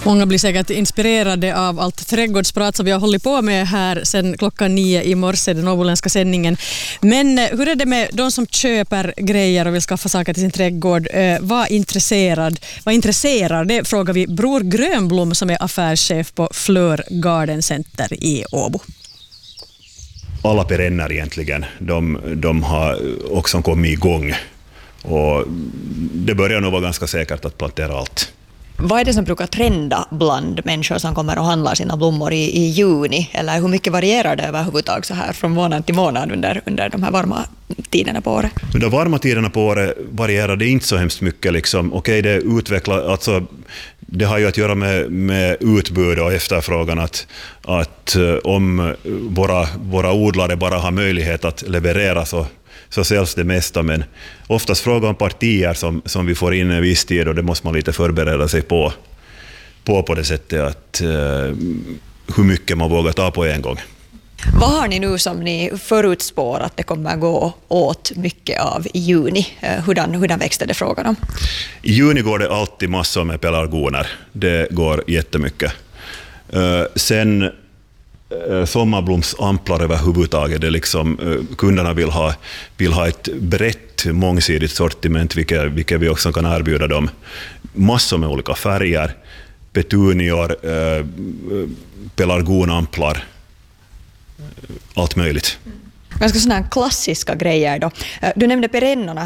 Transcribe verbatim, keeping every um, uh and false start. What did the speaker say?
Många blir säkert inspirerade av allt trädgårdsprat som vi har hållit på med här sedan klockan nio i morse, den åboländska sändningen. Men hur är det med de som köper grejer och vill skaffa saker till sin trädgård? Vad intresserad, vad intresserar det? Frågar vi Bror Grönblom som är affärschef på Fleur Garden Center i Åbo. Alla perenner egentligen, de, de har också kommit igång och det börjar nog vara ganska säkert att plantera allt. Vad är det som brukar trenda bland människor som kommer och handlar sina blommor i, i juni? Eller hur mycket varierar det överhuvudtaget så här från månad till månad under, under de här varma tiderna på året? Under varma tiderna på året varierar det inte så hemskt mycket. Liksom. Okej, det utvecklar, alltså, det har ju att göra med, med utbud och efterfrågan. Att, att om våra, våra odlare bara har möjlighet att leverera så så säljs det mesta, men oftast fråga om partier som, som vi får in en viss tid och det måste man lite förbereda sig på på, på det sättet att uh, hur mycket man vågar ta på en gång. Vad har ni nu som ni förutspår att det kommer gå åt mycket av i juni? Hurdan, hurdan växt är det frågan om? I juni går det alltid massor med pelargoner. Det går jättemycket. Uh, sen sommarblomsamplar överhuvudtaget. Det liksom, kunderna vill ha, vill ha ett brett, mångsidigt sortiment, vilket, vilket vi också kan erbjuda dem. Massor med olika färger, petunior, eh, pelargonamplar, allt möjligt. Ganska sådana klassiska grejer då. Du nämnde perennorna